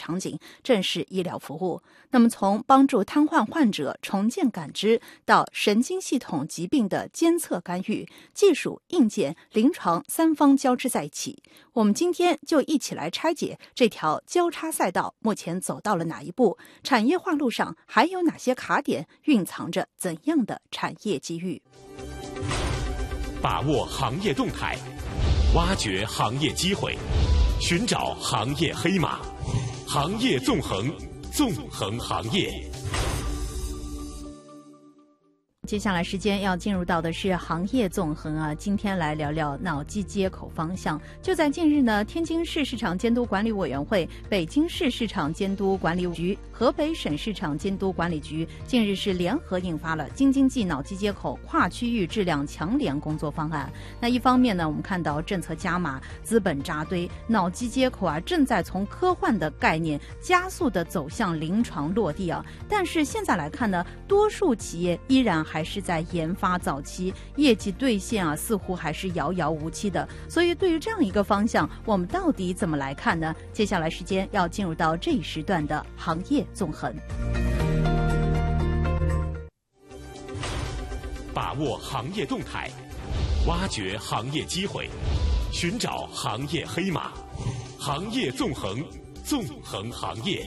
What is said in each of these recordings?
场景正是医疗服务。那么从帮助瘫痪患者重建感知到神经系统疾病的监测干预，技术、硬件、临床三方交织在一起。我们今天就一起来拆解这条交叉赛道目前走到了哪一步，产业化路上还有哪些卡点，蕴藏着怎样的产业机遇。 把握行业动态，挖掘行业机会，寻找行业黑马，行业纵横，纵横行业。 接下来时间要进入到的是行业纵横啊，今天来聊聊脑机接口方向。就在近日呢，天津市市场监督管理委员会、北京市市场监督管理局、河北省市场监督管理局近日是联合印发了京津冀脑机接口跨区域质量强联工作方案。那一方面呢，我们看到政策加码、资本扎堆，脑机接口啊正在从科幻的概念加速的走向临床落地啊。但是现在来看呢，多数企业依然还是在研发早期，业绩兑现啊似乎还是遥遥无期的。所以对于这样一个方向，我们到底怎么来看呢？接下来时间要进入到这一时段的行业纵横， 把握行业动态，挖掘行业机会，寻找行业黑马，行业纵横，纵横行业。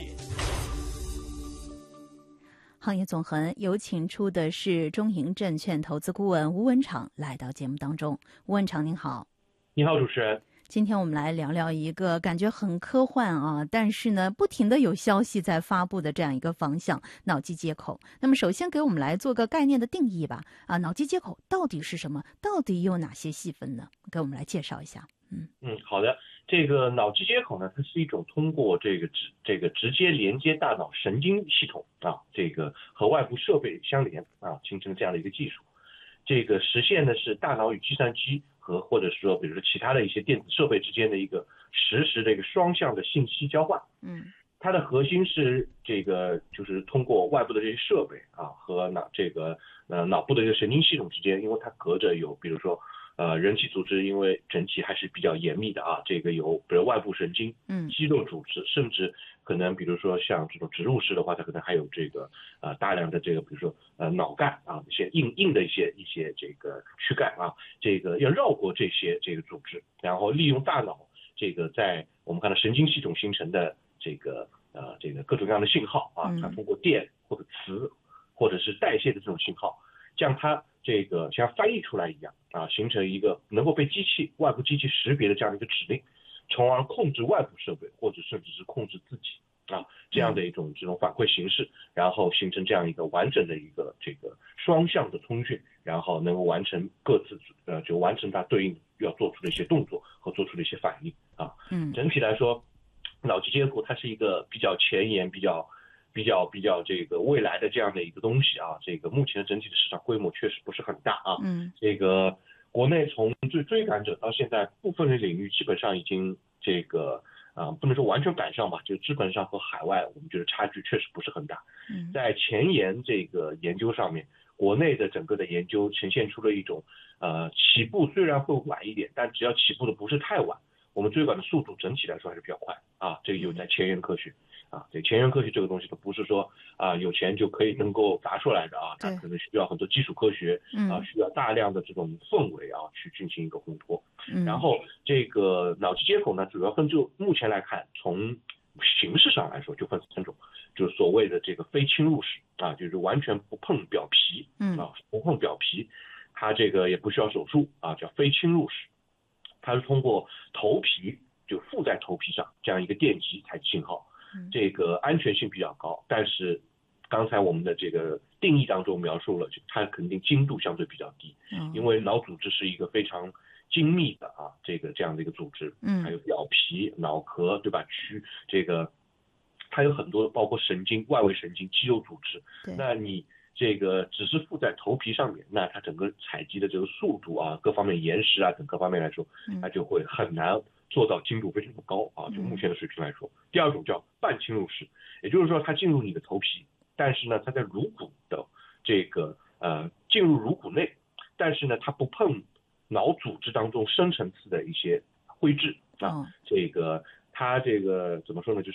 行业纵横有请出的是中银证券投资顾问吴文敞来到节目当中。吴文敞您好。 你好，主持人。 今天我们来聊聊一个感觉很科幻啊，但是呢不停的有消息在发布的这样一个方向，脑机接口。那么首先给我们来做个概念的定义吧。脑机接口到底是什么？到底有哪些细分呢？给我们来介绍一下。 好的。这个脑机接口呢，它是一种通过这个直接连接大脑神经系统啊，这个和外部设备相连啊，形成这样的一个技术。这个实现的是大脑与计算机和或者说比如说其他的一些电子设备之间的一个实时的一个双向的信息交换。它的核心是这个就是通过外部的这些设备啊和脑部的这个神经系统之间，因为它隔着有比如说人体组织，因为整体还是比较严密的啊，这个有比如外部神经、肌肉组织，甚至可能比如说像这种植入式的话，它可能还有这个大量的这个比如说脑干啊，一些硬的一些这个躯干啊，这个要绕过这些这个组织，然后利用大脑这个在我们看到神经系统形成的这个各种各样的信号啊，它通过电或者磁或者是代谢的这种信号，将它这个像翻译出来一样啊，形成一个能够被外部机器识别的这样的一个指令，从而控制外部设备或者甚至是控制自己啊，这样的这种反馈形式，然后形成这样一个完整的一个这个双向的通讯，然后能够完成各自就完成它对应要做出的一些动作和做出的一些反应啊。整体来说，脑机接口它是一个比较前沿、比较这个未来的这样的一个东西啊。这个目前的整体的市场规模确实不是很大啊。这个国内从最追赶者到现在部分的领域基本上已经这个不能说完全赶上吧，就基本上和海外我们觉得差距确实不是很大。在前沿这个研究上面，国内的整个的研究呈现出了一种起步虽然会晚一点，但只要起步的不是太晚，我们追赶的速度整体来说还是比较快啊。这个有在前沿科学啊，这前沿科学这个东西它不是说有钱就可以能够砸出来的啊，它可能需要很多基础科学需要大量的这种氛围啊去进行一个烘托。然后这个脑机接口呢，主要就目前来看，从形式上来说就分3种，就是所谓的这个非侵入式啊，就是完全不碰表皮不碰表皮，它这个也不需要手术啊，叫非侵入式。它是通过头皮就附在头皮上这样一个电极采集信号，这个安全性比较高，但是刚才我们的这个定义当中描述了，它肯定精度相对比较低，因为脑组织是一个非常精密的这样的一个组织，还有表皮、脑壳，对吧？这个它有很多包括神经、外围神经、肌肉组织，那你这个只是附在头皮上面，那它整个采集的这个速度啊，各方面延时啊等各方面来说，它就会很难做到精度非常的高啊，就目前的水平来说。第二种叫半侵入式，也就是说它进入你的头皮，但是呢它在颅骨的这个进入颅骨内，但是呢它不碰脑组织当中深层次的一些灰质啊，这个它这个怎么说呢，就是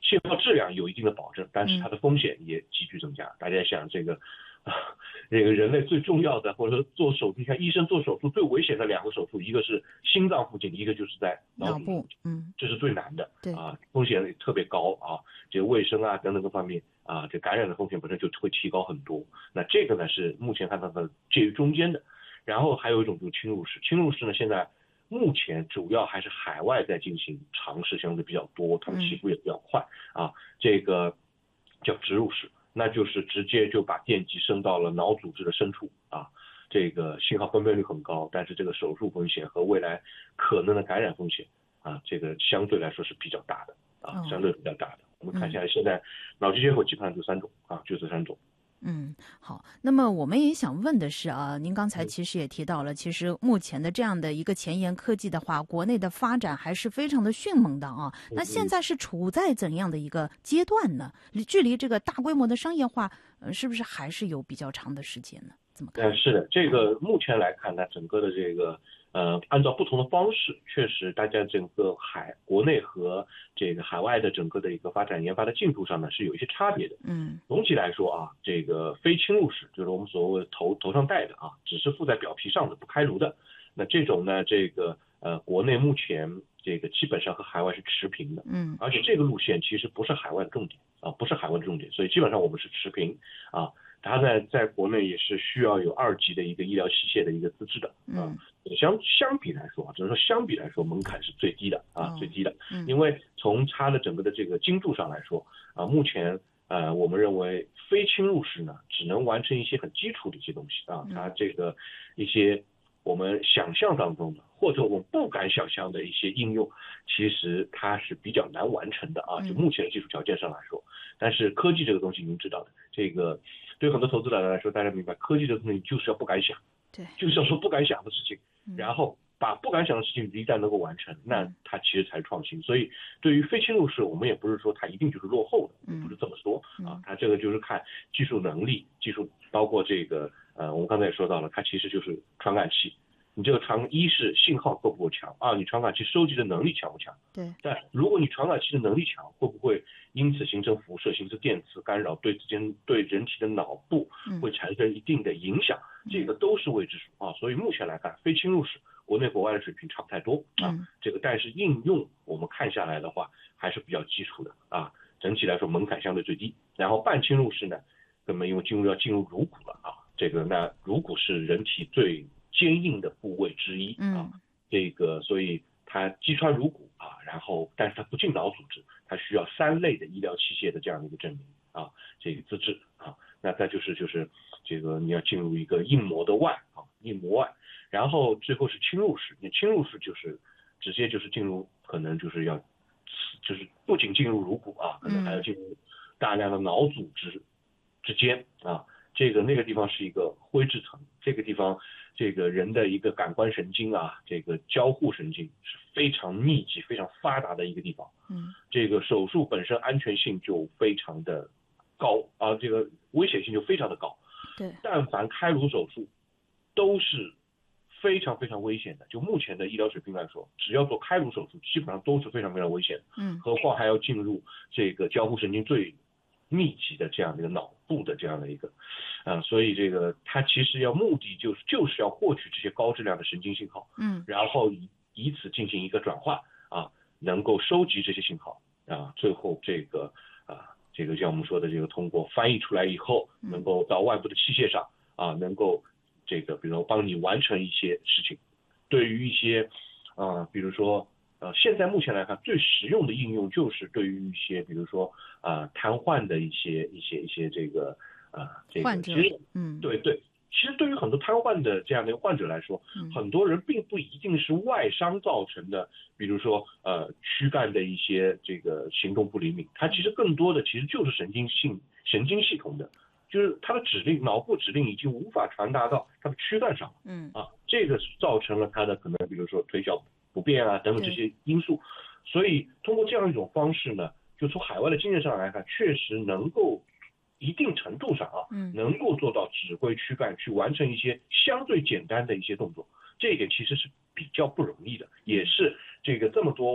信号质量有一定的保证，但是它的风险也急剧增加。大家想这个人类最重要的，或者说做手术，像医生做手术最危险的2个手术，一个是心脏附近，一个就是在脑部，这是最难的， 对风险也特别高啊，这个卫生啊等等各方面啊，这感染的风险本身就会提高很多。那这个呢是目前看到的介于中间的，然后还有一种就是侵入式，侵入式呢现在目前主要还是海外在进行尝试，相对比较多，他们起步也比较快啊，这个叫植入式。那就是直接就把电极伸到了脑组织的深处啊，这个信号分辨率很高，但是这个手术风险和未来可能的感染风险啊，这个相对来说是比较大的啊，相对比较大的。我们看一下现在脑机接口基本上就3种啊，就这3种。 好，那么我们也想问的是啊，您刚才其实也提到了，其实目前的这样的一个前沿科技的话，国内的发展还是非常的迅猛的啊。那现在是处在怎样的一个阶段呢？距离这个大规模的商业化，是不是还是有比较长的时间呢？怎么看？ 是的，这个目前来看呢，整个的这个按照不同的方式，确实大家整个国内和这个海外的整个的一个发展研发的进度上呢是有一些差别的。总体来说啊，这个非侵入式就是我们所谓头上戴的啊，只是附在表皮上的不开颅的，那这种呢，这个国内目前这个基本上和海外是持平的。而且这个路线其实不是海外的重点啊，不是海外的重点，所以基本上我们是持平啊。它在国内也是需要有2级的一个医疗器械的一个资质的相比来说，只能说相比来说门槛是最低的啊，最低的。因为从它的整个的这个精度上来说啊，目前我们认为非侵入式呢，只能完成一些很基础的一些东西啊，它这个一些我们想象当中的或者我们不敢想象的一些应用，其实它是比较难完成的啊，就目前的技术条件上来说。但是科技这个东西您知道的，这个对很多投资者来说，大家明白科技这个东西就是要不敢想， 对， 就是要说不敢想的事情，然后把不敢想的事情一旦能够完成，那它其实才是创新。所以对于非侵入式，我们也不是说它一定就是落后的，不是这么说啊，它这个就是看技术能力，技术包括这个我们刚才也说到了，它其实就是传感器。你这个一是信号够不够强啊？你传感器收集的能力强不强？ 对。 但如果你传感器的能力强，会不会因此形成辐射、形成电磁干扰，对人体的脑部会产生一定的影响？这个都是未知数啊。所以目前来看，非侵入式国内国外的水平差不太多啊。这个但是应用我们看下来的话，还是比较基础的啊。整体来说门槛相对最低。然后半侵入式呢，根本因为要进入颅骨了啊。这个那颅骨是人体最坚硬的部位之一啊，这个所以它击穿颅骨啊，然后但是它不进脑组织，它需要3类的医疗器械的这样的一个证明啊，这个资质啊，那再就是这个你要进入一个硬膜的外啊，硬膜外，然后最后是侵入式，你侵入式就是直接就是进入，可能就是不仅进入颅骨啊，可能还要进入大量的脑组织之间啊。那个地方是一个灰质层，这个地方这个人的一个感官神经啊，这个交互神经是非常密集、非常发达的一个地方。这个手术本身安全性就非常的高啊，这个危险性就非常的高。 对， 但凡开颅手术都是非常非常危险的。就目前的医疗水平来说，只要做开颅手术，基本上都是非常非常危险的。何况还要进入这个交互神经最密集的这样的一个脑部的这样的一个，所以这个它其实目的就是要获取这些高质量的神经信号，然后以此进行一个转化啊，能够收集这些信号啊，最后这个像我们说的这个通过翻译出来以后，能够到外部的器械上啊，能够这个比如说帮你完成一些事情，对于一些比如说。现在目前来看，最实用的应用就是对于一些，比如说瘫痪的一些这个患者， 对，其实对于很多瘫痪的这样的一个患者来说，很多人并不一定是外伤造成的，比如说躯干的一些这个行动不灵敏，它其实更多的其实就是神经系统的，就是它的脑部指令已经无法传达到它的躯干上，这个造成了它的可能，比如说腿脚不便啊等等这些因素，所以通过这样一种方式呢，就从海外的经验上来看，确实能够一定程度上能够做到指挥躯干去完成一些相对简单的一些动作，这一点其实是比较不容易的，也是这个这么多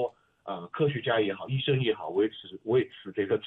科学家也好，医生也好，为此这个